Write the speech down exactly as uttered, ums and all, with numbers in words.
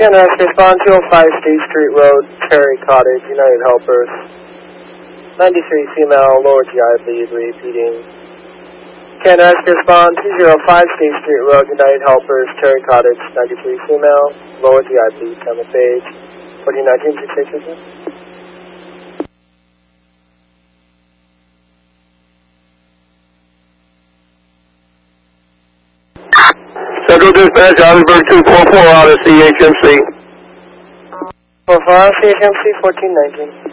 Can I respond to oh five State Street Road, Cherry Cottage, United Helpers. ninety-three female, lower G I bleed, repeating. Can I respond to oh five State Street Road, United Helpers, Cherry Cottage, ninety-three female, lower G I bleed, Campbell Page, fourteen nineteen, six eight two. Central Dispatch, Hollywood two four four out of C H M C. four four C H M C, fourteen nineteen.